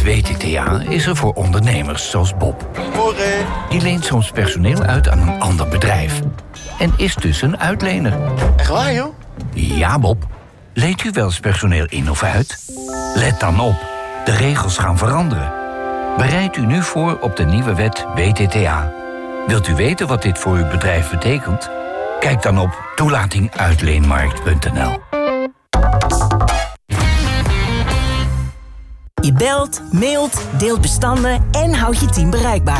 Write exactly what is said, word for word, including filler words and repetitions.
W T T A is er voor ondernemers zoals Bob. Morgen. Die leent soms personeel uit aan een ander bedrijf. En is dus een uitlener. Echt waar, joh? Ja, Bob. Leent u wel eens personeel in of uit? Let dan op. De regels gaan veranderen. Bereid u nu voor op de nieuwe wet W T T A. Wilt u weten wat dit voor uw bedrijf betekent? Kijk dan op toelatinguitleenmarkt punt n l. Je belt, mailt, deelt bestanden en houdt je team bereikbaar.